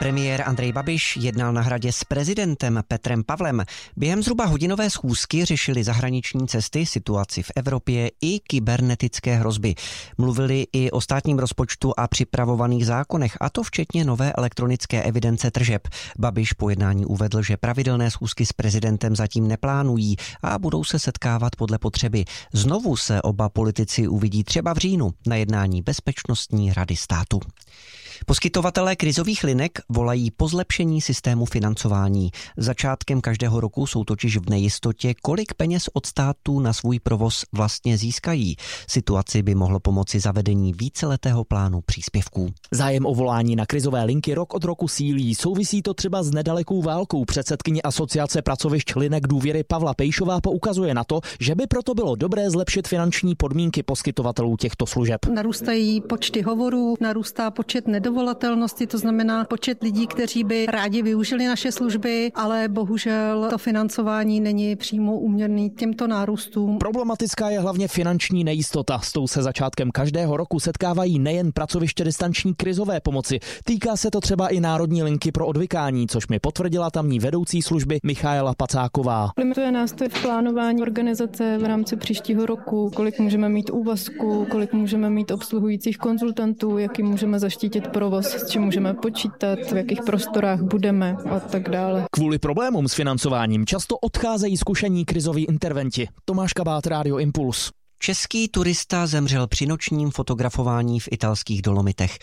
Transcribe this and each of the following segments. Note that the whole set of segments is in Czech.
Premiér Andrej Babiš jednal na Hradě s prezidentem Petrem Pavlem. Během zhruba hodinové schůzky řešili zahraniční cesty, situaci v Evropě i kybernetické hrozby. Mluvili i o státním rozpočtu a připravovaných zákonech, a to včetně nové elektronické evidence tržeb. Babiš po jednání uvedl, že pravidelné schůzky s prezidentem zatím neplánují a budou se setkávat podle potřeby. Znovu se oba politici uvidí třeba v říjnu na jednání Bezpečnostní rady státu. Poskytovatelé krizových linek volají po zlepšení systému financování. Začátkem každého roku jsou totiž v nejistotě, kolik peněz od státu na svůj provoz vlastně získají. Situaci by mohlo pomoci zavedení víceletého plánu příspěvků. Zájem o volání na krizové linky rok od roku sílí. Souvisí to třeba s nedalekou válkou. Předsedkyně Asociace pracovišť linek důvěry Pavla Pejšová poukazuje na to, že by proto bylo dobré zlepšit finanční podmínky poskytovatelů těchto služeb. Narůstají počty hovorů, narůstá počet nedovolatelnosti, to znamená počet lidí, kteří by rádi využili naše služby, ale bohužel to financování není přímo úměrný těmto nárůstům. Problematická je hlavně finanční nejistota. S tou se začátkem každého roku setkávají nejen pracoviště distanční krizové pomoci. Týká se to třeba i Národní linky pro odvykání, což mi potvrdila tamní vedoucí služby Michaela Pacáková. Limituje nás to v plánování organizace v rámci příštího roku, kolik můžeme mít úvazků, kolik můžeme mít obsluhujících konzultantů, jaký můžeme zaštítit provoz, s čím můžeme počítat, v jakých prostorách budeme a tak dále. Kvůli problémům s financováním často odcházejí zkušení krizoví interventi. Tomáš Kabát, Rádio Impuls. Český turista zemřel při nočním fotografování v italských Dolomitech.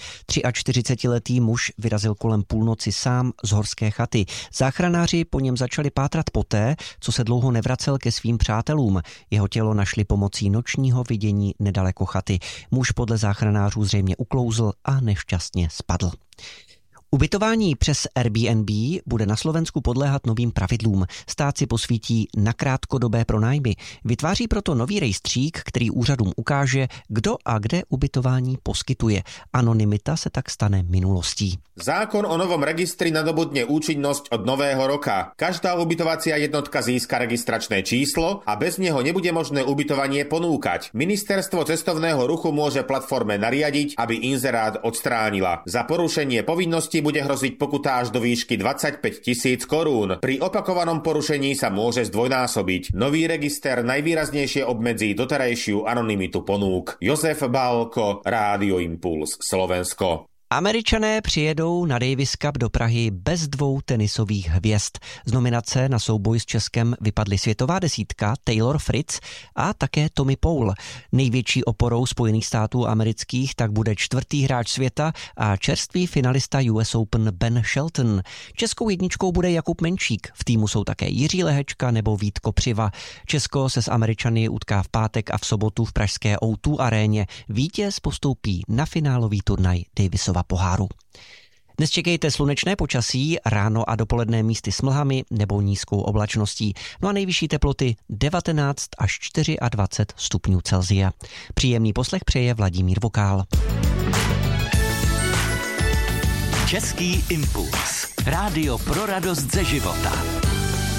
43letý muž vyrazil kolem půlnoci sám z horské chaty. Záchranáři po něm začali pátrat poté, co se dlouho nevracel ke svým přátelům. Jeho tělo našli pomocí nočního vidění nedaleko chaty. Muž podle záchranářů zřejmě uklouzl a nešťastně spadl. Ubytování přes Airbnb bude na Slovensku podléhat novým pravidlům. Stát si posvítí na krátkodobé pronájmy. Vytváří proto nový rejstřík, který úřadům ukáže, kdo a kde ubytování poskytuje. Anonymita se tak stane minulostí. Zákon o novom registri nadobudne účinnosť od nového roka. Každá ubytovacia jednotka získa registračné číslo a bez neho nebude možné ubytovanie ponúkať. Ministerstvo cestovného ruchu môže platforme nariadiť, aby inzerát odstránila. Za porušenie povinnosti bude hroziť pokuta až do výšky 25 000 korún. Pri opakovanom porušení sa môže zdvojnásobiť. Nový register najvýraznejšie obmedzí doterajšiu anonymitu ponúk. Jozef Bálko, Rádio Impuls, Slovensko. Američané přijedou na Davis Cup do Prahy bez dvou tenisových hvězd. Z nominace na souboj s Českem vypadly světová desítka Taylor Fritz a také Tommy Paul. Největší oporou Spojených států amerických tak bude čtvrtý hráč světa a čerstvý finalista US Open Ben Shelton. Českou jedničkou bude Jakub Menšík. V týmu jsou také Jiří Lehečka nebo Vít Kopřiva. Česko se s Američany utká v pátek a v sobotu v pražské O2 aréně. Vítěz postoupí na finálový turnaj Davisova poháru. Dnes čekejte slunečné počasí, ráno a dopoledne místy s mlhami nebo nízkou oblačností. No a nejvyšší teploty 19 až 24 stupňů Celsia. Příjemný poslech přeje Vladimír Vokál. Český impuls. Rádio pro radost ze života.